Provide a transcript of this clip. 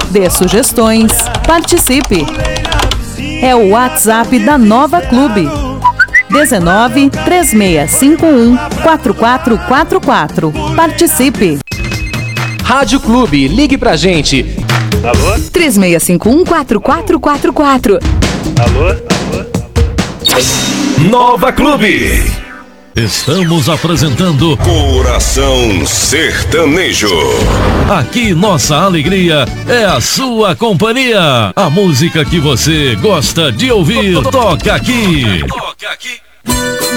dê sugestões, participe. É o WhatsApp da Nova Clube. 19 3651 4444. Participe. Rádio Clube, ligue pra gente. Alô? 3651 4444. Alô? Nova Clube. Estamos apresentando Coração Sertanejo. Aqui nossa alegria é a sua companhia. A música que você gosta de ouvir toca aqui.